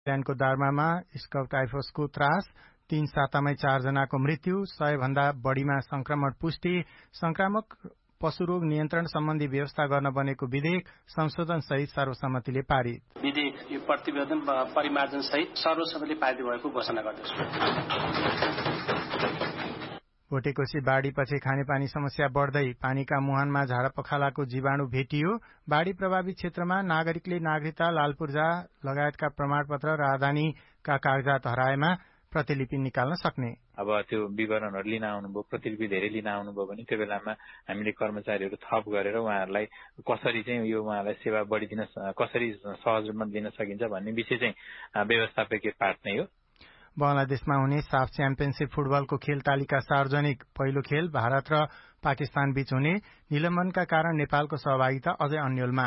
ल्यान्डको दार्मामा scout टाइफसको त्रास, 3 सातामै 4 जनाको मृत्यु, 100 भन्दा बढ़ीमा संक्रमण पुष्टि, संक्रामक पशुरोग नियन्त्रण सम्बन्धी व्यवस्था गर्न बनेको विधेयक संशोधन सहित सर्वसम्मतिले पारित। विधेयक यो प्रतिवेदन परिमार्जन सहित सर्वसम्मतिले पारित भएको घोषणा गर्दछु। भोटेकोशी बाढ़ीपछि खानेपानी समस्या बढ़दै, पानीका मुहानमा झाडापखालाको जीवाणु भेटियो। बाढ़ी प्रभावित क्षेत्रमा नागरिकले नागरिकता, लालपूर्जा लगायतका प्रमाणपत्र र राजधानीका कागजात हराएमा प्रतिलिपि निकाल्न सक्ने। अब त्यो विवरणहरू लिन आउनुभयो, प्रतिलिपि धेरै लिन आउनुभयो भने त्यो बेलामा हामीले कर्मचारीहरू थप गरेर उहाँहरूलाई कसरी चाहिँ यो उहाँलाई सेवा बढी दिन, कसरी सहजमा दिन सकिन्छ भन्ने विषय चाहिँ व्यवस्थापकीय पाठ नै हो। बंगलादेशमा हुने साफ च्याम्पियनशिप फुटबलको खेल तालिका सार्वजनिक। पहिलो खेल भारत र पाकिस्तान बीच हुने, निलम्बनका कारण नेपालको सहभागिता अझै अन्यलमा।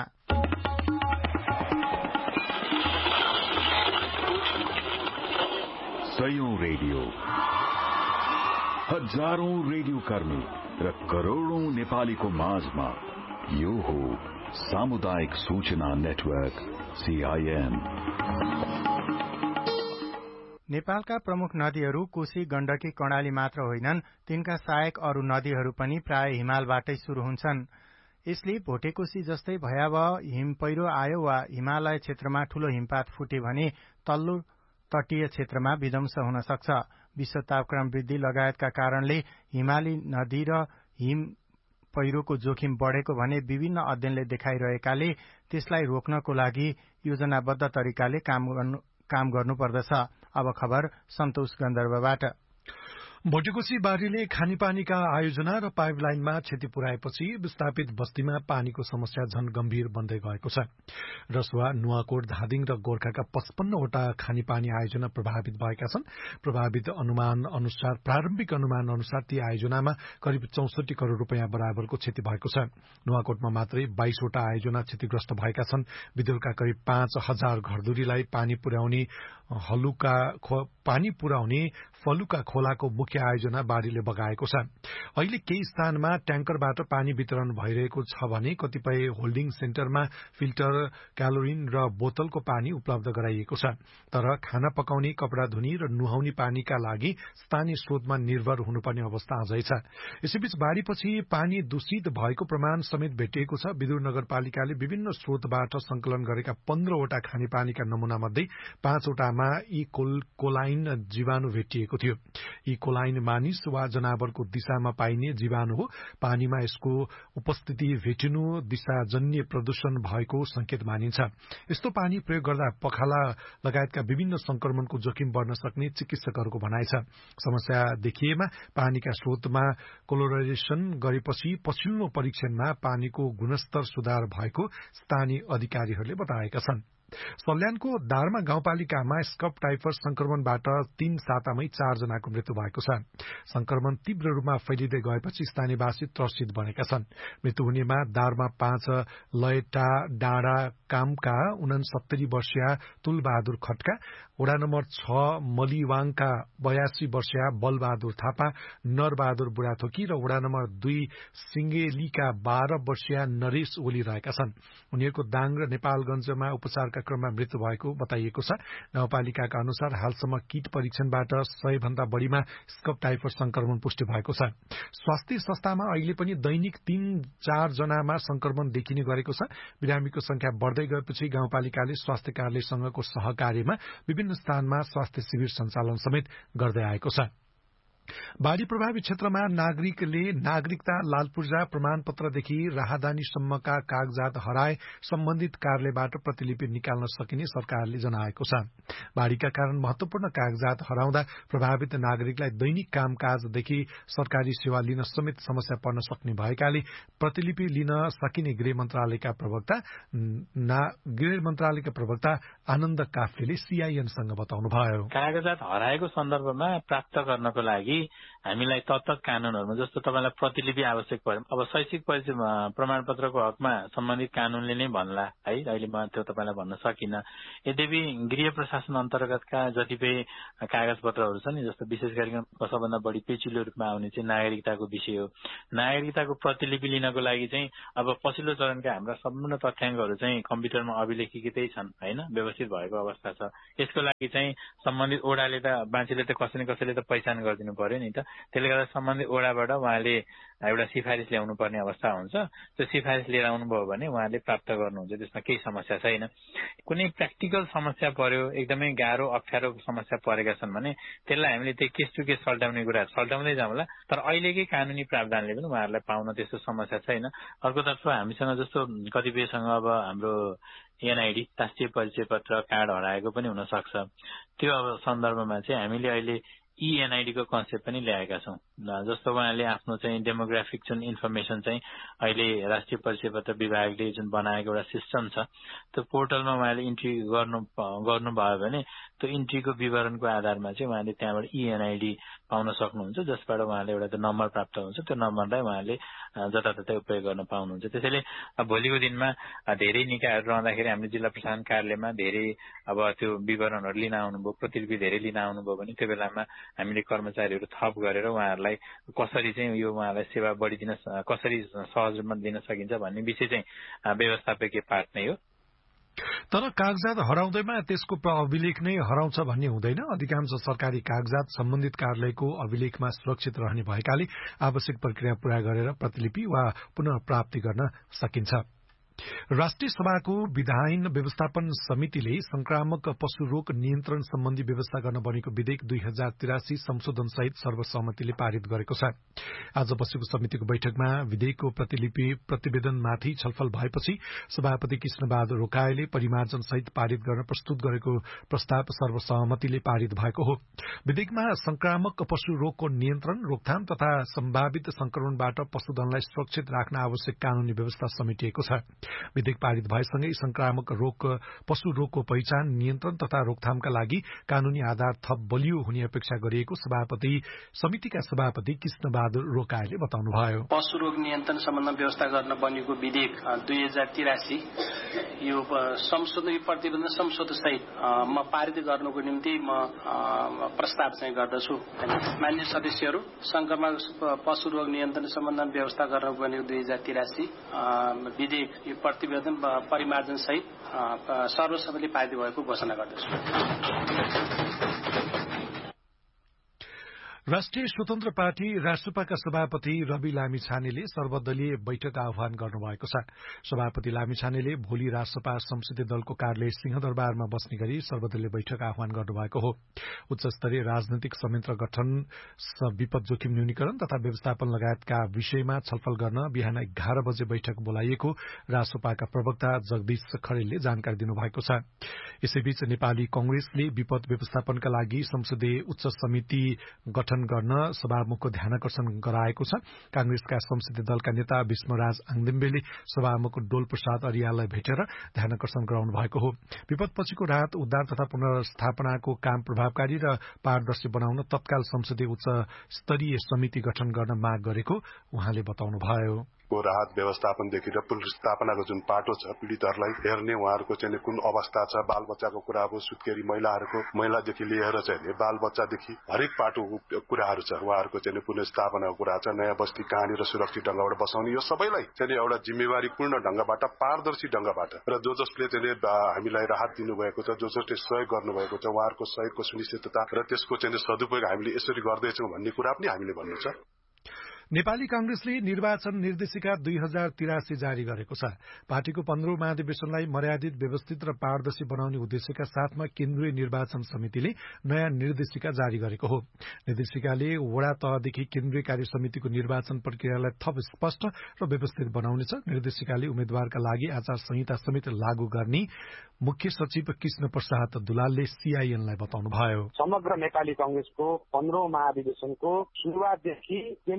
सयौं रेडियो, हजारौं रेडियो कर्मी र करोड़ौं नेपालीको माझमा यो हो सामुदायिक सूचना नेटवर्क CIN। नेपालका प्रमुख नदीहरू कोशी, गण्डकी, कर्णाली मात्र होइनन्, तिनका सहायक अरू नदीहरू पनि प्राय हिमालबाटै शुरू हुन्छन्। यसले भोटेकोशी जस्तै भयावह हिम पहिरो आयो वा हिमालय क्षेत्रमा ठूलो हिमपात फुटे भने तल्लो तटीय क्षेत्रमा विध्वंस हुन सक्छ। विश्व तापक्रम वृद्धि लगायतका कारणले हिमाली नदी र हिम पहिरोको जोखिम बढ़ेको भने विभिन्न अध्ययनले देखाइरहेकाले त्यसलाई रोक्नको लागि योजनाबद्ध तरिकाले काम गर्नुपर्दछ। अब खबर सन्तोष गन्धर्वबाट। भोटेकोशी बाढ़ीले खानेपानीका आयोजना र पाइपलाइनमा क्षति पुर्याएपछि विस्थापित बस्तीमा पानीको समस्या झन गम्भीर बन्दै गएको छ। रसुवा, नुवाकोट, धादिङ र गोर्खाका 55 वटा खानेपानी आयोजना प्रभावित भएका छन्। प्रारम्भिक अनुमान अनुसार ती आयोजनामा करिब 64 करोड़ रुपियाँ बराबरको क्षति भएको छ। नुवाकोटमा मात्रै 22 वटा आयोजना क्षतिग्रस्त भएका छन्। विदुरका करिब 5000 घरधुरीलाई पानी पुर्याउने फलुका खोलाको मुख्य आयोजना बाढ़ीले बगाएको छ। अहिले केही स्थानमा ट्याङ्करबाट पानी वितरण भइरहेको छ भने कतिपय होल्डिङ सेन्टरमा फिल्टर, क्यालोरिन र बोतलको पानी उपलब्ध गराइएको छ। तर खाना पकाउने, कपड़ा धुने र नुहाउने पानीका लागि स्थानीय स्रोतमा निर्भर हुनुपर्ने अवस्था अझै छ। यसैबीच बाढ़ीपछि पानी दूषित भएको प्रमाण समेत भेटिएको छ। विदुर नगरपालिकाले विभिन्न स्रोतबाट संकलन गरेका 15 वटा खानेपानीका नमूना मध्ये 5 वटामा कोलाइन जीवाणु भेटिएको थियो। कोलाइन मानिस वा जनावरको दिशामा पाइने जीवाणु हो। पानीमा यसको उपस्थिति भेटिनु दिशाजन्य प्रदूषण भएको संकेत मानिन्छ। यस्तो पानी प्रयोग गर्दा पखाला लगायतका विभिन्न संक्रमणको जोखिम बढ़न सक्ने चिकित्सकहरूको भनाइ छ। समस्या देखिएमा पानीका स्रोतमा क्लोरिनेसन गरेपछि पछिल्लो परीक्षणमा पानीको गुणस्तर सुधार भएको स्थानीय अधिकारीहरूले बताएका छन्। सल्यानको दार्मा गाउँपालिकामा स्कप टाइफस संक्रमणबाट 3 सातामै 4 जनाको मृत्यु भएको छ। संक्रमण तीव्र रूपमा फैलिँदै गएपछि स्थानीयवासी त्रसित बनेका छन्। मृत्यु हुनेमा दार्मा 5 लयटा डाँडा कामका 69 वर्षीय तुलबहादुर खट्का, वडा नम्बर 6 मलिवाङका 82 वर्षीय बलबहादुर थापा, नरबहादुर बुढाथोकी र वडा नम्बर 2 सिंगेलीका 12 वर्षीय नरेश ओली रहेका छन्। उनीहरूको दाङ र नेपालगञ्जमा उपचारका क्रममा मृत्यु भएको बताइएको छ। गाउँपालिकाका अनुसार हालसम्म किट परीक्षणबाट 100 भन्दा बढ़ीमा स्कप टाइफस संक्रमण पुष्टि भएको छ। स्वास्थ्य संस्थामा अहिले पनि दैनिक 3-4 जनामा संक्रमण देखिने गरेको छ। बिरामीको संख्या बढ़दै गएपछि गाउँपालिकाले स्वास्थ्य कार्यालयसँगको सहकार्यमा विभिन्न स्थानमा स्वास्थ्य शिविर सञ्चालन समेत गर्दै आएको छ। बाढ़ी प्रभावित क्षेत्रमा नागरिकले नागरिकता, लालपूर्जा प्रमाणपत्रदेखि राहदानीसम्मका कागजात हराए सम्बन्धित कार्यालयबाट प्रतिलिपि निकाल्न सकिने सरकारले जनाएको छ। बाढ़ीका कारण महत्वपूर्ण कागजात हराउँदा प्रभावित नागरिकलाई दैनिक कामकाजदेखि सरकारी सेवा लिन समेत समस्या पर्न सक्ने भएकाले प्रतिलिपि लिन सकिने गृह मन्त्रालयका प्रवक्ता आनन्द काफ्लेले CIN-सँग बताउनुभयो। कागजात हराएको सन्दर्भमा प्राप्त गर्नको लागि हामीलाई तत्त कानूनहरूमा जस्तो तपाईलाई प्रतिलिपि आवश्यक पर्यो। अब शैक्षिक परिचय प्रमाणपत्रको हकमा सम्बन्धित कानूनले नै भन्ला है, अहिले म त्यो तपाईलाई भन्न सकिन्न। यद्यपि गृह प्रशासन शासन अन्तर्गतका जतिपय कागजपत्रहरू छन् नि, जस्तो विशेष गरिकन सबभन्दा बढी पेचिलो रूपमा आउने चाहिँ नागरिकताको विषय हो। नागरिकताको प्रतिलिपि लिनको लागि चाहिँ अब पछिल्लो चरणका हाम्रा सम्पूर्ण तथ्याङ्कहरू चाहिँ कम्प्युटरमा अभिलेखितै छन् होइन, व्यवस्थित भएको अवस्था छ। यसको लागि चाहिँ सम्बन्धित ओडाले त मान्छेले त कसैले त पहिचान गरिदिनु पर्यो नि त। त्यसले गर्दा सम्बन्धित ओडाबाट उहाँले एउटा सिफारिस ल्याउनु पर्ने अवस्था हुन्छ। त्यो सिफारिस लिएर आउनुभयो भने उहाँले प्राप्त गर्नुहुन्छ, त्यसमा केही समस्या छैन। कुनै प्र्याक्टिकल समस्या पर्यो, एकदमै गाह्रो अप्ठ्यारो समस्या परेका छन् भने त्यसलाई हामीले त्यो केस टु केस सल्टाउने कुरा सल्टाउँदै जाउँला। तर अहिलेकै कानुनी प्रावधानले पनि उहाँहरूलाई पाउन त्यस्तो समस्या छैन। अर्कोतर्फ हामीसँग जस्तो कतिपयसँग अब हाम्रो एनआइडी राष्ट्रिय परिचय पत्र कार्ड हराएको पनि हुन सक्छ। त्यो अब सन्दर्भमा चाहिँ हामीले अहिले ENID को कन्सेप्ट पनि ल्याएका छौँ। जस्तो उहाँले आफ्नो चाहिँ डेमोग्राफिक जुन इन्फर्मेसन चाहिँ अहिले राष्ट्रिय परिचय पत्र विभागले जुन बनाएको एउटा सिस्टम छ, त्यो पोर्टलमा उहाँले इन्ट्री गर्नुभयो भने त्यो इन्ट्रीको विवरणको आधारमा चाहिँ उहाँले त्यहाँबाट ENID पाउन सक्नुहुन्छ, जसबाट उहाँले एउटा त्यो नम्बर प्राप्त हुन्छ। त्यो नम्बरलाई उहाँले जताततै उपयोग गर्न पाउनुहुन्छ। त्यसैले भोलिको दिनमा धेरै निकायहरू रहँदाखेरि हामीले जिल्ला प्रशासन कार्यालयमा धेरै अब त्यो विवरणहरू लिन आउनुभयो, प्रतिलिपि धेरै लिन आउनुभयो भने त्यो बेलामा हामीले कर्मचारीहरू थप गरेर उहाँहरूलाई कसरी चाहिँ यो उहाँलाई सेवा बढिदिन, कसरी सहज रूपमा दिन सकिन्छ भन्ने विषय चाहिँ व्यवस्थापकीय पाठ नै हो। तर कागजात हराउँदैमा त्यसको अभिलेख नै हराउँछ भन्ने हुँदैन। अधिकांश सरकारी कागजात सम्बन्धित कार्यालयको अभिलेखमा सुरक्षित रहने भएकाले आवश्यक प्रक्रिया पूरा गरेर प्रतिलिपि वा पुनः प्राप्ति गर्न सकिन्छ। राष्ट्रिय सभाको विधायन व्यवस्थापन समितिले संक्रामक पशु रोग नियन्त्रण सम्बन्धी व्यवस्था गर्न बनेको विधेयक 2083 संशोधन सहित सर्वसम्मतिले पारित गरेको छ। आज बसेको समितिको बैठकमा विधेयकको प्रतिवेदनमाथि छलफल भएपछि सभापति कृष्णबहादुर रोकाएले परिमार्जन सहित पारित गर्न प्रस्तुत गरेको प्रस्ताव सर्वसहमतिले पारित भएको हो। विधेयकमा संक्रामक पशु रोगको नियन्त्रण, रोकथाम तथा सम्भावित संक्रमणबाट पशुधनलाई सुरक्षित राख्न आवश्यक कानूनी व्यवस्था समेटिएको छ। विधेयक पारित भएसँगै संक्रामक पशु रोगको पहिचान, नियन्त्रण तथा रोकथामका लागि कानूनी आधार थप बलियो हुने अपेक्षा गरिएको समितिका सभापति कृष्णबहादुर रोकाएले बताउनुभयो। पशु रोग नियन्त्रण सम्बन्धी व्यवस्था गर्न बनेको विधेयक 2083 यो संशोधन प्रतिवेदन संशोधन सहित म पारित गर्नको निम्ति म प्रस्ताव चाहिँ गर्दछु। मान्य सदस्यहरू, संक्रामक पशु रोग नियन्त्रण सम्बन्धी व्यवस्था गर्न बनेको 2083 विधेयक प्रतिवेदन परिमार्जन सहित सर्वसम्मतिले पारित भएको घोषणा गर्दछु। राष्ट्रिय स्वतन्त्र पार्टी राष्ट्रपाका सभापति रवि लामिछानेले सर्वदलीय बैठक आह्वान गर्नुभएको छ। सभापति लामिछानेले भोलि राष्ट्रपा संसदीय दलको कार्यालय सिंहदरबारमा बस्ने गरी सर्वदलीय बैठक आह्वान गर्नुभएको हो। उच्चस्तरीय राजनैतिक संयन्त्र गठन, विपद जोखिम न्यूनीकरण तथा व्यवस्थापन लगायतका विषयमा छलफल गर्न बिहान 11 बजे बैठक बोलाइएको राष्ट्रपाका प्रवक्ता जगदीश खरेलले जानकारी दिनुभएको छ। यसैबीच नेपाली कंग्रेसले विपद व्यवस्थापनका लागि संसदीय उच्च समिति गठन गर्न सभामुखको ध्यानकर्षण गराएको छ। कांग्रेसका संसदीय दलका नेता विष्णुराज आङदेम्बेले सभामुख डोल प्रसाद अरियाललाई भेटेर ध्यानकर्षण गराउनु भएको हो। विपदपछिको राहत, उद्धार तथा पुनर्स्थापनाको काम प्रभावकारी र पारदर्शी बनाउन तत्काल संसदीय उच्च स्तरीय समिति गठन गर्न माग गरेको उहाँले बताउनुभयो। राहत व्यवस्थापनदेखि र पुनर्स्थापनाको जुन पाटो छ, पीडितहरूलाई हेर्ने, उहाँहरूको चाहिँ कुन अवस्था छ, बाल बच्चाको कुरा हो, सुत्केरी महिलादेखि लिएर चाहिँ बाल बच्चादेखि हरेक पाटोको कुराहरू छ। उहाँहरूको चाहिँ पुनर्स्थापनाको कुरा छ, नयाँ बस्ती कहाँनिर सुरक्षित ढंगबाट बसाउने, यो सबैलाई चाहिँ एउटा जिम्मेवारीपूर्ण ढंगबाट, पारदर्शी ढंगबाट र जसले चाहिँ हामीलाई राहत दिनुभएको छ, जसले सहयोग गर्नुभएको छ, उहाँहरूको सहयोगको सुनिश्चितता र त्यसको चाहिँ सदुपयोग हामीले यसरी गर्दैछौँ भन्ने कुरा पनि हामीले भन्नु छ। नेपाली कांग्रेसले निर्वाचन निर्देशिका 2083 जारी गरेको छ। पार्टीको 15औं महाधिवेशनलाई मर्यादित, व्यवस्थित र पारदर्शी बनाउने उद्देश्यका साथमा केन्द्रीय निर्वाचन समितिले नयाँ निर्देशिका जारी गरेको हो। निर्देशिकाले वडा तहदेखि केन्द्रीय कार्य समितिको निर्वाचन प्रक्रियालाई थप स्पष्ट र व्यवस्थित बनाउनेछ। निर्देशिकाले उम्मेद्वारका लागि आचार संहिता समेत लागू गर्ने मुख्य सचिव कृष्ण प्रसाद दुलालले सीआईएनलाई बताउनुभयो। समग्र नेपाली कांग्रेसको 15औं महाधिवेशनको सुरुवातदेखि केन्द्रीय सभापति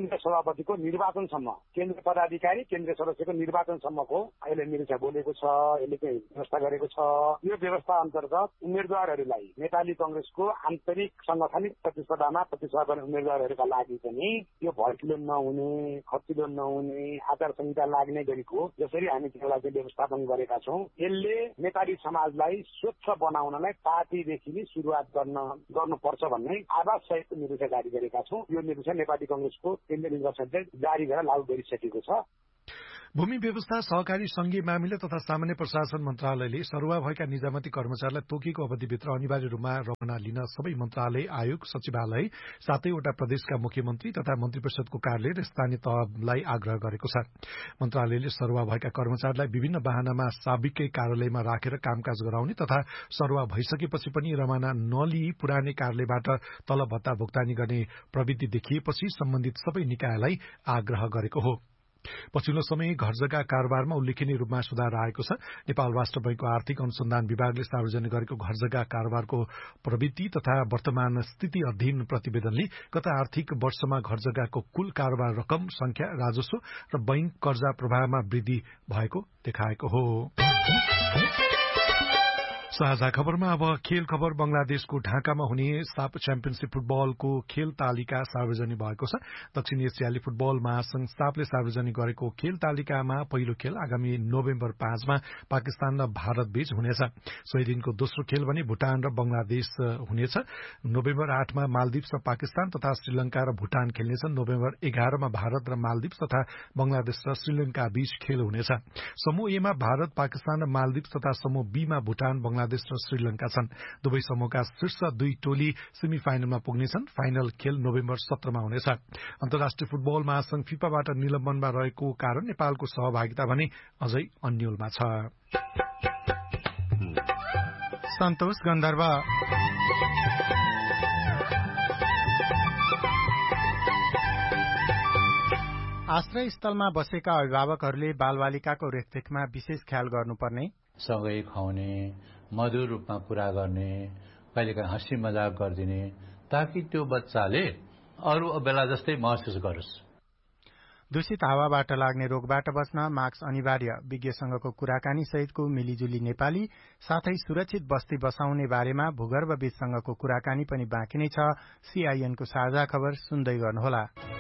सभापतिको निर्वाचनसम्म, केन्द्रीय पदाधिकारी केन्द्रीय सदस्यको निर्वाचनसम्मको अहिले निरीक्षा बोलेको छ, यसले चाहिँ व्यवस्था गरेको छ। यो व्यवस्था अन्तर्गत उम्मेद्वारहरूलाई नेपाली कांग्रेसको आन्तरिक सांगठनिक प्रतिस्पर्धामा प्रतिस्पर्धा गर्ने उम्मेद्वारहरूका लागि पनि यो भड्किलो नहुने, खर्चिलो नहुने, आचार संहिता लाग्ने गरीको जसरी हामी त्यसलाई चाहिँ व्यवस्थापन गरेका छौँ, यसले नेपाली समाजलाई स्वच्छ बनाउनलाई पार्टीदेखि नै सुरुवात गर्नुपर्छ भन्ने आवाज सहितको निर्देशन जारी गरेका छौँ। यो निर्देशन नेपाली कांग्रेसको केन्द्रीय निर्वाचनले जारी गरेर लागू गरिसकेको छ। भूमि व्यवस्था, सहकारी संघीय मामिला तथा सामान्य प्रशासन मन्त्रालयले सरुवा भएका निजामती कर्मचारीलाई तोकिएको अवधिभित्र अनिवार्य रूपमा रवाना लिन सबै मन्त्रालय, आयोग, सचिवालय, 7वटा प्रदेशका मुख्यमन्त्री तथा मन्त्री परिषदको कार्यालय र स्थानीय तहलाई आग्रह गरेको छ। मन्त्रालयले सरुवा भएका कर्मचारीलाई विभिन्न वाहनामा साबिकै कार्यालयमा राखेर कामकाज गराउने तथा सरुवा भइसकेपछि पनि रवाना नलिई पुरानै कार्यालयबाट तलब भत्ता भुक्तानी गर्ने प्रवृत्ति देखिएपछि सम्बन्धित सबै निकायलाई आग्रह गरेको हो। पछिल्लो समय घर जग्गा कारोबारमा उल्लेखनीय रूपमा सुधार आएको छ। नेपाल राष्ट्र बैंकको आर्थिक अनुसन्धान विभागले सार्वजनिक गरेको घर जग्गा कारोबारको प्रवृत्ति तथा वर्तमान स्थिति अध्ययन प्रतिवेदनले गत आर्थिक वर्षमा घर जग्गाको कुल कारोबार रकम, संख्या, राजस्व र बैंक कर्जा प्रवाहमा वृद्धि भएको देखाएको हो। साझा खबरमा अब खेल खबर। बंगलादेशको ढाकामा हुने साफ च्याम्पियनशीप फुटबलको खेल तालिका सार्वजनिक भएको छ। दक्षिण एसियाली फुटबल महासंघ साफले सार्वजनिक गरेको खेल तालिकामा पहिलो खेल आगामी नोभेम्बर 5 मा पाकिस्तान र भारत बीच हुनेछ। सोही दिनको दोस्रो खेल भने भूटान र बंगलादेश हुनेछ। नोभेम्बर 8 मा मालदिप्स र पाकिस्तान तथा श्रीलंका र भूटान खेल्नेछन्। नोभेम्बर 11 मा भारत र मालदिप्स तथा बंगलादेश र श्रीलंका बीच खेल हुनेछ। समूह ए मा भारत, पाकिस्तान र मालदिप्स तथा समूह बी मा भूटान, बंगलादेश र श्रीलंका छन्। दुवै समूहका शीर्ष 2 टोली सेमी फाइनलमा पुग्नेछन्। फाइनल खेल नोभेम्बर 17 मा हुनेछ। अन्तर्राष्ट्रिय फुटबल महासंघ फिफाबाट निलम्बनमा रहेको कारण नेपालको सहभागिता भने अझै अन्यलमा छ। सन्तोष गन्धर्व। आश्रय स्थलमा बसेका अभिभावकहरूले बालबालिकाको रेखदेखमा विशेष ख्याल गर्नुपर्ने, सँगै खुवाउने, मधुर रूपमा कुरा गर्ने, कहिलेकाहीँ हाँसी मजाक गरिदिने, ताकि त्यो बच्चाले अरू बेला जस्तै महसुस गरोस्। दूषित हावाबाट लाग्ने रोगबाट बच्न मास्क अनिवार्य, विज्ञ संघको कुराकानी सहितको मिलिजुली नेपाली, साथै सुरक्षित बस्ती बसाउने बारेमा भूगर्भविदसँगको कुराकानी पनि बाँकी नै छ। सीआईएनको साझा खबर सुन्दै गर्नुहोला।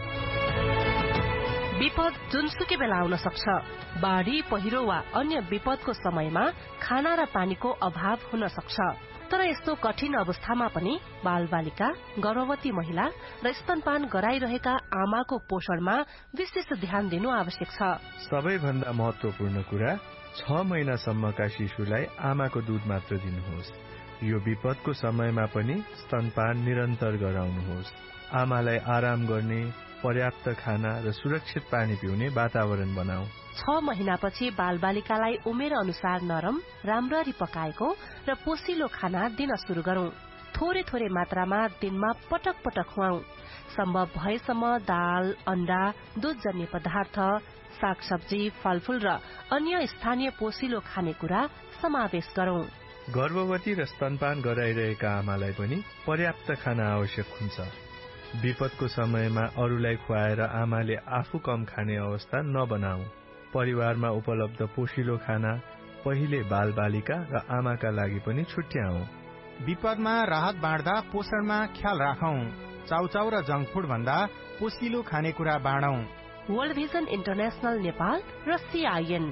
विपद जुनसुकै बेला आउन सक्छ। बाढ़ी, पहिरो वा अन्य विपदको समयमा खाना र पानीको अभाव हुन सक्छ। तर यस्तो कठिन अवस्थामा पनि बालबालिका, गर्भवती महिला र स्तनपान गराइरहेका आमाको पोषणमा विशेष ध्यान दिनु आवश्यक छ। सबैभन्दा महत्वपूर्ण कुरा, 6 महिनासम्मका शिशुलाई आमाको दूध मात्र दिनुहोस्। यो विपदको समयमा पनि स्तनपान निरन्तर गराउनुहोस्। आमालाई आराम गर्ने, पर्याप्त खाना र सुरक्षित पानी पिउने वातावरण बनाऊ। 6 महिनापछि बालबालिकालाई उमेर अनुसार नरम, राम्ररी पकाएको र पोसिलो खाना दिन शुरू गरौं। थोरै थोरै मात्रामा दिनमा पटक पटक खुवाऊ। सम्भव भएसम्म दाल, अण्डा, दूधजन्य पदार्थ, सागसब्जी, फलफूल र अन्य स्थानीय पोसिलो खानेकुरा समावेश गरौं। गर्भवती र स्तनपान गराइरहेका आमालाई पनि पर्याप्त खाना आवश्यक हुन्छ। विपदको समयमा अरूलाई खुवाएर आमाले आफू कम खाने अवस्था नबनाऊ। परिवारमा उपलब्ध पोषिलो खाना पहिले बालबालिका र आमाका लागि पनि छुट्याऊ। विपदमा राहत बाँड्दा पोषणमा ख्याल राखौं। चाउचाउ र जंक फुड भन्दा पोषिलो खानेकुरा बाँडौं। वर्ल्ड भिजन इन्टरनेशनल नेपाल र सीआईएन।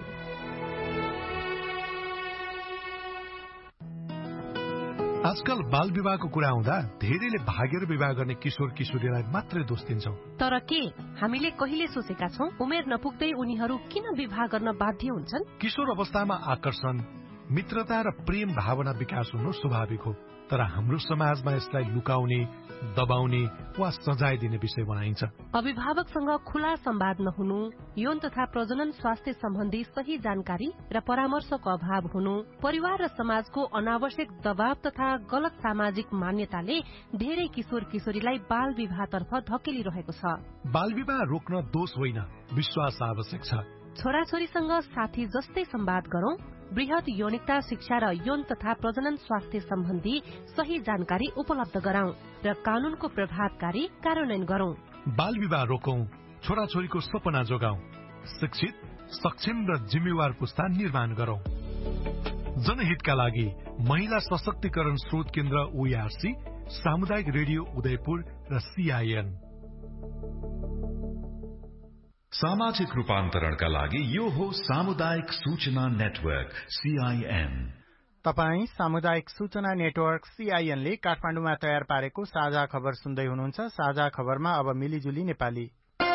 आजकल बाल विवाहको कुरा आउँदा धेरैले भागेर विवाह गर्ने किशोर किशोरीलाई मात्रै दोष दिन्छौं। तर के हामीले कहिले सोचेका छौं उमेर नपुग्दै उनीहरू किन विवाह गर्न बाध्य हुन्छन्? किशोर अवस्थामा आकर्षण, मित्रता र प्रेम भावना विकास हुनु स्वाभाविक हो। तर हाम्रो समाजमा यसलाई लुकाउने, दबाउने वा सजाय दिने विषय बनाइन्छ। अभिभावकसँग खुला संवाद नहुनु, यौन तथा प्रजनन स्वास्थ्य सम्बन्धी सही जानकारी र परामर्शको अभाव हुनु, परिवार र समाजको अनावश्यक दबाव तथा गलत सामाजिक मान्यताले धेरै किशोर किशोरीलाई बाल विवाहतर्फ धकेलिरहेको छ। बाल विवाह रोक्न दोष होइन, विश्वास आवश्यक छ। छोराछोरीसँग साथी जस्तै संवाद गरौं। बृहत यौनिकता शिक्षा र यौन तथा प्रजनन स्वास्थ्य सम्बन्धी सही जानकारी उपलब्ध गराउँ र कानूनको प्रभावकारी कार्यान्वयन गरौं। बाल विवाह रोकौं, छोराछोरीको सपना जोगाऊ, शिक्षित, सक्षम र जिम्मेवार पुस्ता निर्माण गरौं। जनहितका लागि महिला सशक्तिकरण स्रोत केन्द्र OARC, सामुदायिक रेडियो उदयपुर र CIN। सामाजिक रूपान्तरणका लागि यो हो सामुदायिक सूचना नेटवर्क CIN। तपाई सामुदायिक सूचना नेटवर्क CIN ले काठमाडौँमा तयार पारेको साझा खबर सुन्दै हुनुहुन्छ। साझा खबरमा अब मिलिजुली नेपाली।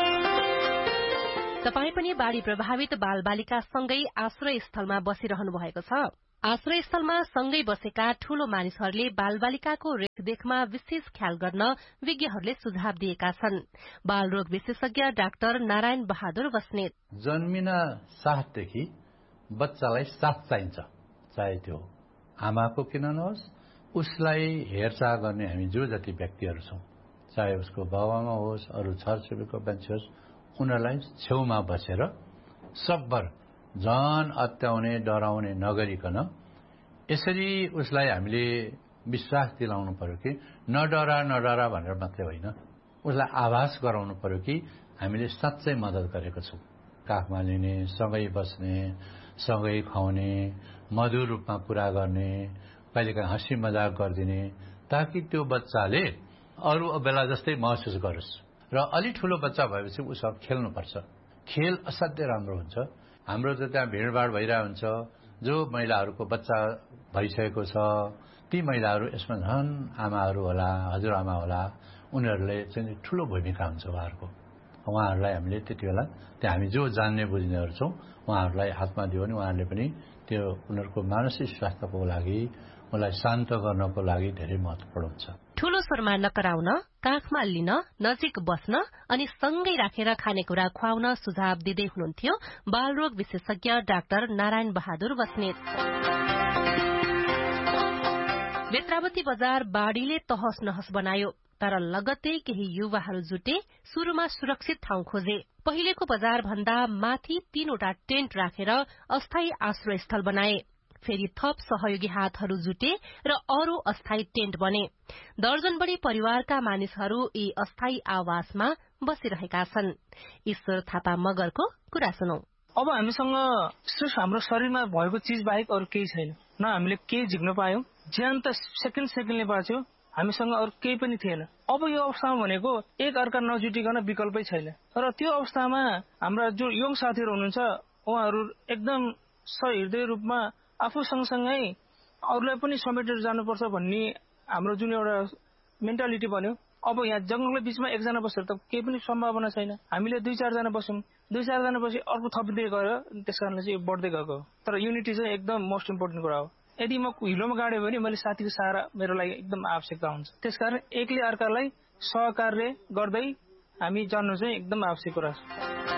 तपाई पनि बाढ़ी प्रभावित बालबालिका सँगै आश्रय स्थलमा बसिरहनु भएको छ। आश्रय स्थलमा सँगै बसेका ठूलो मानिसहरूले बालबालिकाको रेखदेखमा विशेष ख्याल गर्न विज्ञहरूले सुझाव दिएका छन्। बालरोग विशेषज्ञ डाक्टर नारायण बहादुर बस्नेत, जन्मिन साथदेखि बच्चालाई साथ चाहिन्छ, चाहे त्यो आमाको किन नहोस्, उसलाई हेरचाह गर्ने हामी जो जति व्यक्तिहरू छौं, चाहे उसको बाबुआमा होस्, अरू छरछिमेकीको मान्छे होस्, उनीहरूलाई छेउमा बसेर सबभर झन अत्याउने डराउने नगरिकन यसरी उसलाई हामीले विश्वास दिलाउनु पर्यो कि नडरा भनेर मात्रै होइन, उसलाई आभास गराउनु पर्यो कि हामीले साँच्चै मद्दत गरेको छौं। काखमा लिने, सँगै बस्ने, सँगै खुवाउने, मधुर रूपमा कुरा गर्ने, कहिलेकाहीँ हँसी मजाक गरिदिने, ताकि त्यो बच्चाले अरू बेला जस्तै महसुस गरोस्। र अलि ठूलो बच्चा भएपछि उसँग खेल्नुपर्छ। खेल असाध्यै राम्रो हुन्छ। हाम्रो त त्यहाँ भिडभाड भइरहेको हुन्छ, जो महिलाहरूको बच्चा भइसकेको छ ती महिलाहरू यसमा झन् आमाहरू होला, हजुरआमा होला, उनीहरूले चाहिँ ठूलो भूमिका हुन्छ उहाँहरूको। उहाँहरूलाई हामीले त्यति बेला त्यहाँ हामी जो जान्ने बुझ्नेहरू छौं उहाँहरूलाई हातमा दियो भने उहाँहरूले पनि त्यो उनीहरूको मानसिक स्वास्थ्यको लागि, उनलाई शान्त गर्नको लागि धेरै महत्वपूर्ण हुन्छ। ठूलो स्वरमा नकराउन, काखमा लिन, नजिक बस्न अनि सँगै राखेर खानेकुरा खुवाउन सुझाव दिँदै हुनुहुन्थ्यो बालरोग विशेषज्ञ डाक्टर नारायण बहादुर बस्नेत। बेत्रावती बजार बाढ़ीले तहस नहस बनायो, तर लगत्तै केही युवाहरू जुटे शुरूमा सुरक्षित ठाउँ खोजे। पहिलेको बजार भन्दा माथि 3वटा टेन्ट राखेर अस्थायी आश्रय स्थल बनाए। फेरि थप सहयोगी हातहरू जुटे र अरू अस्थायी टेन्ट बने। दर्जन बढी परिवारका मानिसहरू यी अस्थायी आवासमा बसिरहेका छन्। ईश्वर थापा मगरको कुरा सुनौ। अब हामीसँग सिर्फ हाम्रो शरीरमा भएको चीज बाहेक अरू केही छैन। न हामीले केही झिक्न पायौं, ज्यान त सेकेन्डले बाँच्यो, हामीसँग अरू केही पनि थिएन। अब यो अवस्थामा भनेको एक अर्का नजुटिकन विकल्पै छैन। र त्यो अवस्थामा हाम्रा जो यङ साथीहरू हुनुहुन्छ उहाँहरू एकदम सहृदय रूपमा आफू सँगसँगै अरूलाई पनि समेटेर जानुपर्छ भन्ने हाम्रो जुन एउटा मेन्टालिटी बन्यो। अब यहाँ जंगलको बीचमा एकजना बसेर त केही पनि सम्भावना छैन। हामीले 2-4 जना बस्यौं, 2-4 जना बसी अर्को थपिँदै गयो, त्यसकारणले चाहिँ बढ्दै गएको हो। तर युनिटी चाहिँ एकदम मोस्ट इम्पोर्टेन्ट कुरा हो। यदि म हिलोमा गाड्यो भने मैले साथीको सहारा मेरो लागि एकदम आवश्यकता हुन्छ। त्यसकारण एकले अर्कालाई सहकार्य गर्दै हामी जान्नु चाहिँ एकदम आवश्यक कुरा छ।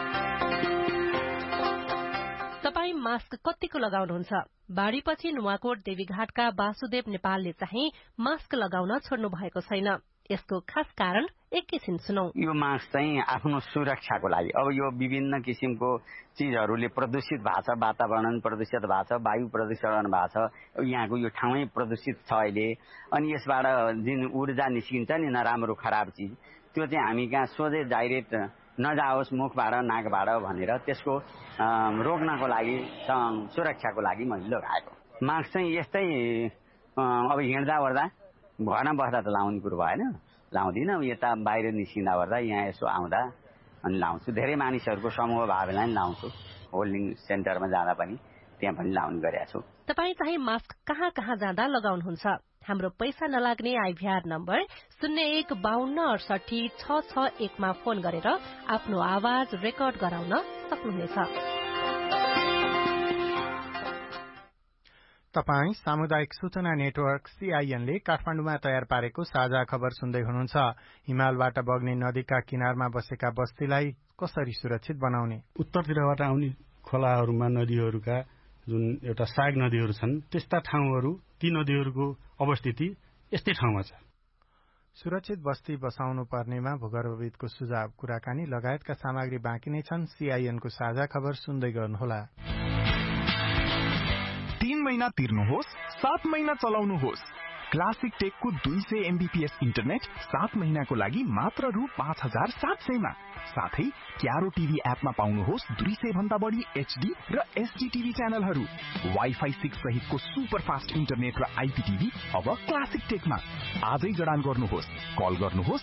तपाई मास्क कतिको लगाउनुहुन्छ? बाढ़ीपछि नुवाकोट देवीघाटका वासुदेव नेपालले चाहिँ मास्क लगाउन छोड्नु भएको छैन। यसको खास कारण एकैछिन सुनौ। यो मास्क चाहिँ आफ्नो सुरक्षाको लागि, अब यो विभिन्न किसिमको चीजहरूले प्रदूषित भएको छ, वातावरण प्रदूषित भएको छ, वायु प्रदूषण भएको छ, यहाँको यो ठाउँै प्रदूषित छ अहिले। अनि यसबाट जुन ऊर्जा निस्किन्छ नि नराम्रो खराब चिज, त्यो चाहिँ हामी कहाँ सोझै डाइरेक्ट नजाओस् मुखबाट नाकबाट भनेर त्यसको रोक्नको लागि, सुरक्षाको लागि मैले लगाएको। मास्क चाहिँ यस्तै अब हिँड्दा ओर्दा घरमा बस्दा त लाउने कुरो भएन, लाउँदिनँ। यता बाहिर निस्किँदा ओर्दा यहाँ यसो आउँदा अनि लाउँछु। धेरै मानिसहरूको समूह भयो भने पनि लाउँछु। होल्डिङ सेन्टरमा जाँदा पनि त्यहाँ पनि लाउने गरेको छु। तपाईँ चाहिँ मास्क कहाँ कहाँ जाँदा लगाउनुहुन्छ? हाम्रो पैसा नलाग्ने आइभीआर नम्बर 0152686661 मा फोन गरेर आफ्नो आवाज रेकर्ड गराउन सक्नुहुनेछ। तपाई सामुदायिक सूचना नेटवर्क CIN ले काठमाडौँमा तयार पारेको साझा खबर सुन्दै हुनुहुन्छ। हिमालबाट बग्ने नदीका किनारमा बसेका बस्तीलाई कसरी सुरक्षित बनाउने? उत्तरतिरबाट आउने खोलाहरूमा नदीहरूका जुन एउटा सहायक नदीहरू छन्, त्यस्ता ठाउँहरू, ती नदीहरूको अवस्थिति यस्तै ठाउँमा छ। सुरक्षित बस्ती बसाउनु पर्नेमा भूगर्भविदको सुझाव, कुराकानी लगायतका सामग्री बाँकी नै छन्। CIN को साझा खबर सुन्दै गर्नुहोला। 3 महिना तिर्नुहोस्, 7 महिना चलाउनुहोस्। क्लासिक टेकको 200 MBPS इन्टरनेट 7 महिनाको लागि मात्र रु 5700 मा। साथै क्यारो टिभी एपमा पाउनुहोस् 200 भन्दा बढी HD र SD टिभी च्यानलहरू। वाइफाई 6 सहितको सुपर फास्ट इन्टरनेट र IPTV अब क्लासिक टेकमा। आजै जडान गर्नुहोस्। कल गर्नुहोस्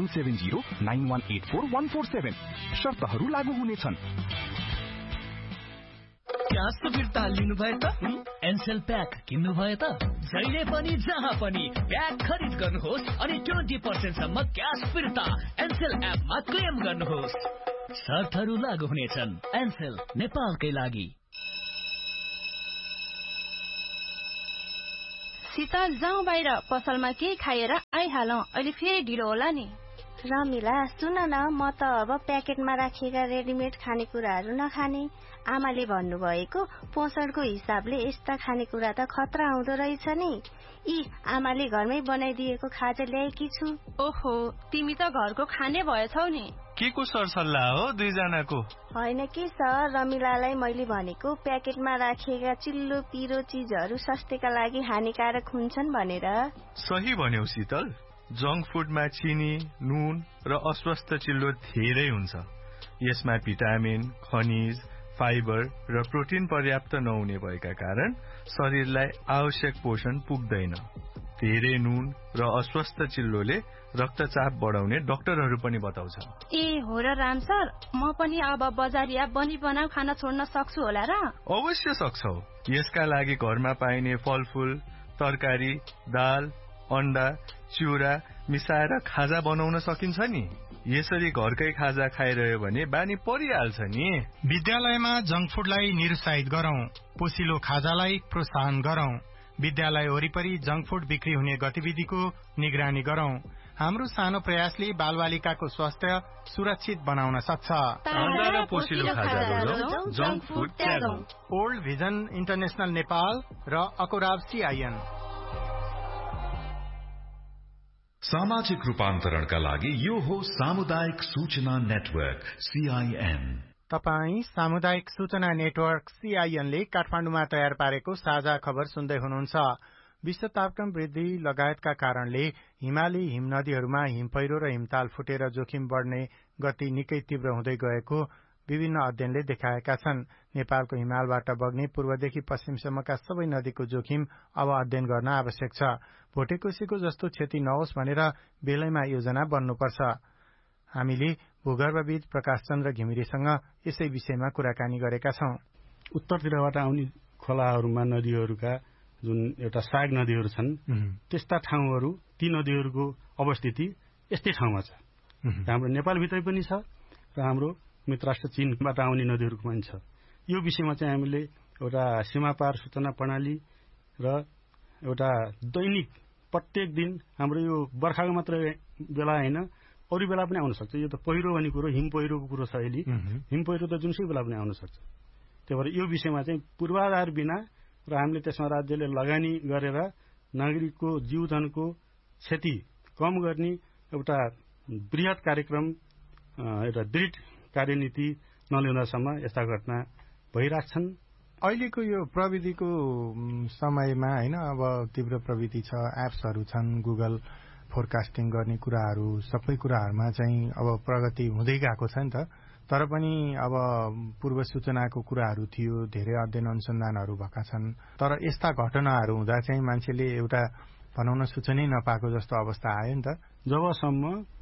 9709184147। शर्तहरू लागू हुनेछन्। क्यास फिर्ता लिनु भयो त एनसेल प्याक किन्नु भयो त जहिले पनि जहाँ पनि प्याक खरिद गर्नुहोस् अनि 20% सम्म क्यास फिर्ता एनसेल एपमा क्लेम गर्नुहोस्। शर्तहरू लागू हुनेछन्। एनसेल नेपालकै लागि। शीतल जाउँ बाहिर पसलमा केही खाएर आइहालौँ। अहिले फेरि ढिलो होला नि। रमिला सुन न, म त अब प्याकेटमा राखिएका रेडिमेड खानेकुराहरू नखाने। आमाले भन्नुभएको पोषणको हिसाबले यस्ता खानेकुरा त खतरा हुँदो रहेछ नि। आमाले घरमै बनाइदिएको खाजा ल्याएकी छु। ओहो, तिमी त घरको खाने भएछौ नि। के को सरसल्लाह हो दुईजनाको? होइन के सर, रमिलालाई मैले भनेको प्याकेटमा राखिएका चिल्लो पिरो चिजहरू स्वास्थ्यका लागि हानिकारक हुन्छन् भनेर। सही भन्यौ शीतल। जंक फूडमा चिनी, नुन र अस्वस्थ चिल्लो धेरै हुन्छ। यसमा भिटामिन, खनिज, फाइबर र प्रोटिन पर्याप्त नहुने भएका कारण शरीरलाई आवश्यक पोषण पुग्दैन। धेरै नुन र अस्वस्थ चिल्लोले रक्तचाप बढाउने डाक्टरहरू पनि बताउँछन्। हो र राम सर, म पनि अब बजारिया बनी बनाऊ खाना छोड्न सक्छु होला र? अवश्य सक्छौ। यसका लागि घरमा पाइने फलफूल, तरकारी, दाल, अन्डा, चिउरा मिसाएर खाजा बनाउन सकिन्छ नि। यसरी घरकै खाजा खाइरह्यो भने बानी परिहाल्छ नि। विद्यालयमा जंक फूडलाई निरुत्साहित गरौं, पोसिलो खाजालाई प्रोत्साहन गरौं। विद्यालय वरिपरि जंक फूड बिक्री हुने गतिविधिको निगरानी गरौं। हाम्रो सानो प्रयासले बालबालिकाको स्वास्थ्य सुरक्षित बनाउन सक्छ। ओल्ड भिजन इन्टरनेशनल नेपाल र अकोराब CIN। सामाजिक रूपान्तरणका लागि यो हो सामुदायिक सूचना नेटवर्क CIN। तपाई सामुदायिक सूचना नेटवर्क CIN ले काठमाडौँमा तयार पारेको साझा खबर सुन्दै हुनुहुन्छ। विश्व तापक्रम वृद्धि लगायतका कारणले हिमाली हिमनदीहरूमा हिमपैह्रो र हिमताल फुटेर जोखिम बढ्ने गति निकै तीव्र हुँदै गएको विभिन्न अध्ययनले देखाएका छन्। नेपालको हिमालबाट बग्ने पूर्वदेखि पश्चिमसम्मका सबै नदीको जोखिम अब अध्ययन गर्न आवश्यक छ। भोटेकोसीको जस्तो क्षति नहोस् भनेर बेलैमा योजना बन्नुपर्छ। हामीले भूगर्भविद प्रकाश चन्द्र घिमिरेसँग यसै विषयमा कुराकानी गरेका छौं। उत्तरतिरबाट आउने खोलाहरूमा नदीहरूका जुन एउटा साग नदीहरू छन्, त्यस्ता ठाउँहरू, ती नदीहरूको अवस्थिति यस्तै ठाउँमा छ। हाम्रो नेपालभित्रै पनि छ र हाम्रो मित्रराष्ट्र चीनबाट आउने नदीहरूको पनि छ। यो विषयमा चाहिँ हामीले एउटा सीमापार सूचना प्रणाली र एउटा दैनिक प्रत्येक दिन हाम्रो यो बर्खाको मात्र बेला होइन, अरू बेला पनि आउन सक्छ। यो त पहिरो भन्ने कुरो, हिम पहिरोको कुरो छ अहिले। हिम पहिरो त जुनसुकै बेला पनि आउन सक्छ। त्यही भएर यो विषयमा चाहिँ पूर्वाधार बिना र हामीले त्यसमा राज्यले लगानी गरेर नागरिकको जीवजनको क्षति कम गर्ने एउटा बृहत कार्यक्रम, एउटा दृढ कार्यनीति नलिँदासम्म यस्ता घटना भइराख्छन्। अहिलेको यो प्रविधिको समयमा होइन, अब तीव्र प्रविधि छ, एप्सहरू छन्, गुगल फोरकास्टिङ गर्ने कुराहरू, सबै कुराहरूमा चाहिँ अब प्रगति हुँदै गएको छ नि त। तर पनि अब पूर्व सूचनाको कुराहरू थियो, धेरै अध्ययन अनुसन्धानहरू भएका छन्। तर यस्ता घटनाहरू हुँदा चाहिँ मान्छेले एउटा भनौँ न सूचनै नपाएको जस्तो अवस्था आयो नि त। जबसम्म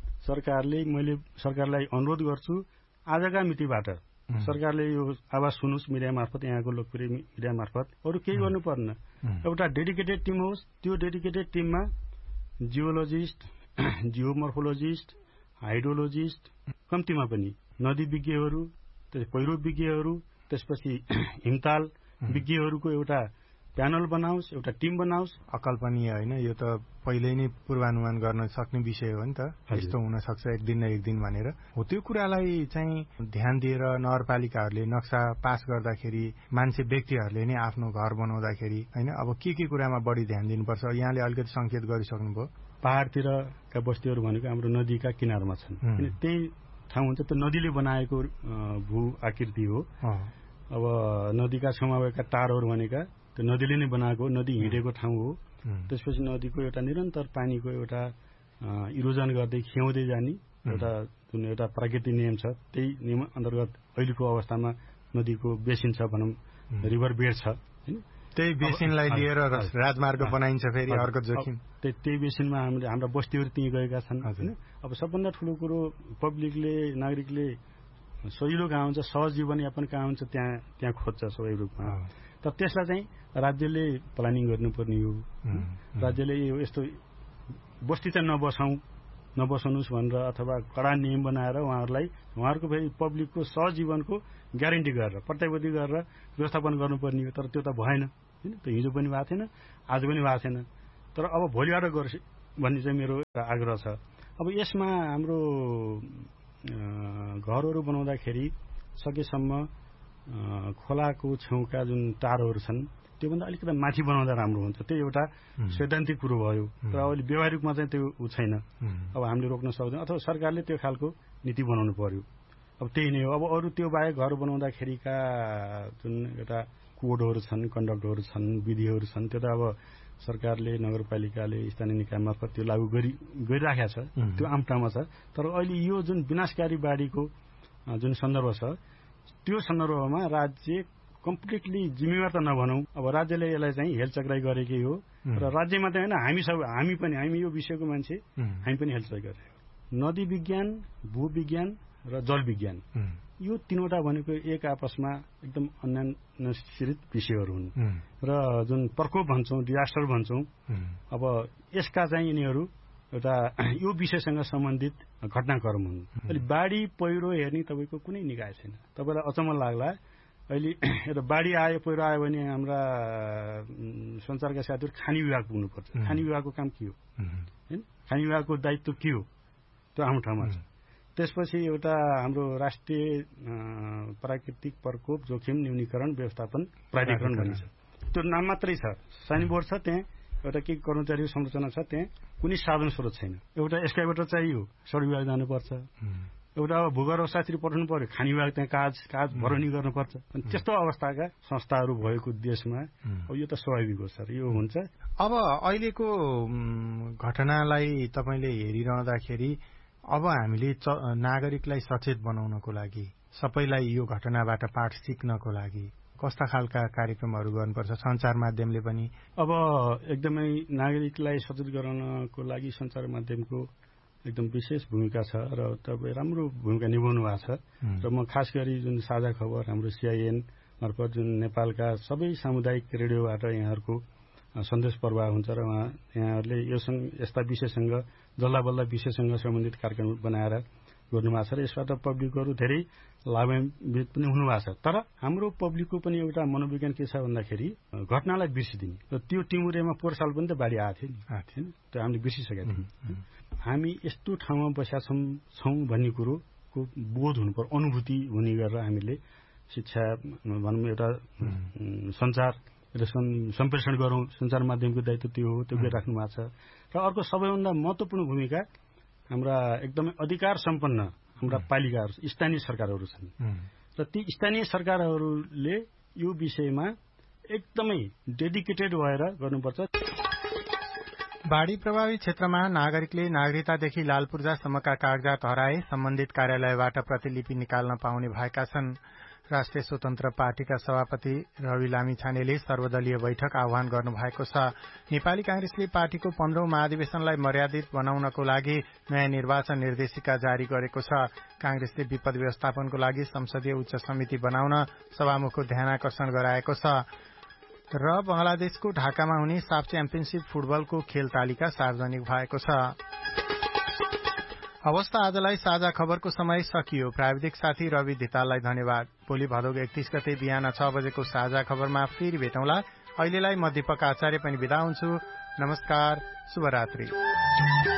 मैले सरकारलाई अनुरोध गर्छु, आजका मितिबाट सरकारले यो आवाज सुनुस् मिडिया मार्फत, यहाँको लोकप्रिय मिडिया मार्फत, अरू केही गर्नु पर्न। एउटा डेडिकेटेड टिम होस्। त्यो डेडिकेटेड टिममा जियोलोजिस्ट, जियोमोर्फोलोजिस्ट, हाइड्रोलोजिस्ट, कम्तीमा पनि नदी विज्ञहरू, पहिरो विज्ञहरू, त्यसपछि हिमताल विज्ञहरूको एउटा प्यानल बनाओस्, एउटा टिम बनाओस्। अकल्पनीय होइन, यो त पहिल्यै नै पूर्वानुमान गर्न सक्ने विषय हो नि त। यस्तो हुन सक्छ एक दिन न एक दिन भनेर हो। त्यो कुरालाई चाहिँ ध्यान दिएर नगरपालिकाहरूले नक्सा पास गर्दाखेरि, मान्छे व्यक्तिहरूले नै आफ्नो घर बनाउँदाखेरि होइन, अब के कुरामा बढी ध्यान दिनुपर्छ? यहाँले अलिकति संकेत गरिसक्नुभयो। पहाडतिरका बस्तीहरू भनेको हाम्रो नदीका किनारमा छन्। त्यही ठाउँ हुन्छ, त्यो नदीले बनाएको भू आकृति हो। अब नदीका छेउमा भएका टारहरू भनेका त्यो नदीले नै बनाएको, नदी हिँडेको ठाउँ हो। त्यसपछि नदीको एउटा निरन्तर पानीको एउटा इरोजन गर्दै खियाउँदै जाने एउटा जुन एउटा प्राकृतिक नियम छ त्यही नियम अन्तर्गत अहिलेको अवस्थामा नदीको बेसिन छ भनौँ रिभर बेड छ हैन त्यही बेसिनलाई लिएर राजमार्ग बनाइन्छ फेरि अर्को जोखिम त्यही बेसिनमा हाम्रा बस्तीहरू त्यहीँ गएका छन् हैन अब सबभन्दा ठुलो कुरो पब्लिकले नागरिकले सजिलो कहाँ हुन्छ सहज जीवनयापन कहाँ हुन्छ त्यहाँ खोज्छ स्वाभाविक रूपमा तर त्यसलाई चाहिँ राज्यले प्लानिङ गर्नुपर्ने हो राज्यले यस्तो बस्ती चाहिँ नबसाउनुहोस् भनेर अथवा कडा नियम बनाएर उहाँहरूको फेरि पब्लिकको सहज जीवनको ग्यारेन्टी गरेर प्रत्याभूति गरेर व्यवस्थापन गर्नुपर्ने हो तर त्यो त भएन हैन त्यो हिजो पनि भएको थिएन आज पनि भएको छैन तर अब भोलिबाट गर्छ भन्ने चाहिँ मेरो आग्रह छ अब यसमा हाम्रो घरहरू बनाउँदाखेरि सकेसम्म खोलाको छेउका जुन टारोहरू छन् त्योभन्दा अलिकति माथि बनाउँदा राम्रो हुन्छ त्यो एउटा सैद्धान्तिक कुरो भयो तर अहिले व्यवहारिकमा चाहिँ त्यो छैन अब हामीले रोक्न सक्दैनौँ अथवा सरकारले त्यो खालको नीति बनाउनु पर्यो अब त्यही नै हो अब अरू त्यो बाहेक घर बनाउँदाखेरिका जुन एउटा कोडहरू छन् कन्डक्टहरू छन् विधिहरू छन् त्यो त अब सरकारले नगरपालिकाले स्थानीय निकाय मार्फत त्यो लागू गरिराखेको छ त्यो आमटामा छ तर अहिले यो जुन विनाशकारी बाढीको जुन सन्दर्भ छ त्यो सन्दर्भमा राज्य कम्प्लिटली जिम्मेवार त नभनौँ अब राज्यले यसलाई चाहिँ हेलचक्राइ गरेकै हो र राज्य मात्रै होइन हामी यो विषयको मान्छे हामी पनि हेलचक्राइ गरेको नदी विज्ञान भूविज्ञान र जल विज्ञान यो तीनवटा भनेको एक आपसमा एकदम अन्यान्यश्रित विषयहरू हुन् र जुन प्रकोप भन्छौँ डिजास्टर भन्छौँ अब यसका चाहिँ यिनीहरू एउटा यो विषयसँग सम्बन्धित घटनाक्रम हुन् अहिले बाढी पहिरो हेर्ने तपाईँको कुनै निकाय छैन तपाईँलाई अचम्म लाग्ला अहिले एउटा बाढी आयो पहिरो आयो भने हाम्रा सञ्चारका साथीहरू खानी विभाग पुग्नुपर्छ खानी विभागको काम के हो हैन खानी विभागको दायित्व के हो त्यो आफ्नो ठाउँमा छ त्यसपछि एउटा हाम्रो राष्ट्रिय प्राकृतिक प्रकोप जोखिम न्यूनीकरण व्यवस्थापन प्राधिकरण भनिन्छ त्यो नाम मात्रै छ साइन बोर्ड छ त्यहाँ एउटा के कर्मचारीको संरचना छ त्यहाँ कुनै साधन स्रोत छैन एउटा एक्सकाभेटर चाहियो सडक विभाग जानुपर्छ एउटा अब भूगर्भ शास्त्री पठाउनु पर्यो खानी विभाग त्यहाँ काज भरनी गर्नुपर्छ अनि त्यस्तो अवस्थाका संस्थाहरू भएको देशमा अब यो त स्वाभाविक हो सर यो हुन्छ अब अहिलेको घटनालाई तपाईँले हेरिरहँदाखेरि अब हामीले नागरिकलाई सचेत बनाउनको लागि सबैलाई यो घटनाबाट पाठ सिक्नको लागि कस्ता खालका कार्यक्रमहरू गर्नुपर्छ सञ्चार माध्यमले पनि अब एकदमै नागरिकलाई सचेत गराउनको लागि सञ्चार माध्यमको एकदम विशेष भूमिका छ र तपाईँ राम्रो भूमिका निभाउनु भएको छ र म खास गरी जुन साझा खबर हाम्रो CIN मार्फत जुन नेपालका सबै सामुदायिक रेडियोबाट यहाँहरूको सन्देश प्रवाह हुन्छ र यहाँहरूले यस्ता विषयसँग जल्लाबल्ला विषयसँग सम्बन्धित कार्यक्रम बनाएर गर्नुभएको छ र यसबाट पब्लिकहरू धेरै लाभान्वित पनि हुनुभएको छ तर हाम्रो पब्लिकको पनि एउटा मनोविज्ञान के छ भन्दाखेरि घटनालाई बिर्सिदिने र त्यो टिमुरेमा पोहोर साल पनि त बाढी आएको थियो नि त्यो हामीले बिर्सिसकेका थियौँ हामी यस्तो ठाउँमा बसेका छौँ भन्ने कुरोको बोध हुनुपर्छ अनुभूति हुने गरेर हामीले शिक्षा भनौँ एउटा सञ्चार सम्प्रेषण गरौँ सञ्चार माध्यमको दायित्व त्यो हो त्यो गरिराख्नु भएको छ र अर्को सबैभन्दा महत्त्वपूर्ण भूमिका हाम्रा एकदमै अधिकार सम्पन्न हाम्रा पालिकाहरू स्थानीय सरकारहरू छन् र ती स्थानीय सरकारहरूले यो विषयमा एकदमै डेडिकेटेड भएर गर्नुपर्छ बाढी प्रभावित क्षेत्रमा नागरिकले नागरिकतादेखि लाल पूर्जासम्मका कागजात हराए सम्बन्धित कार्यालयबाट प्रतिलिपि निकाल्न पाउने भएका छन् राष्ट्रिय स्वतन्त्र पार्टीका सभापति रवि लामिछानेले सर्वदलीय बैठक आह्वान गर्नुभएको छ नेपाली कांग्रेसले पार्टीको 15औं महाधिवेशनलाई मर्यादित बनाउनको लागि नयाँ निर्वाचन निर्देशिका जारी गरेको छ कांग्रेसले विपद व्यवस्थापनको लागि संसदीय उच्च समिति बनाउन सभामुखको ध्यानाकर्षण गराएको छ र बंगलादेशको ढाकामा हुने साफ च्याम्पियनशीप फुटबलको खेल तालिका सार्वजनिक भएको छ। अवस्था आजलाई साझा खबरको समय सकियो। प्राविधिक साथी रवि धिताललाई धन्यवाद। भोलि भदौ 31 गते बिहान 6 बजेको साझा खबरमा फेरि भेटौँला। अहिलेलाई म दीपक आचार्य पनि बिदा हुन्छु। नमस्कार, शुभरात्रि।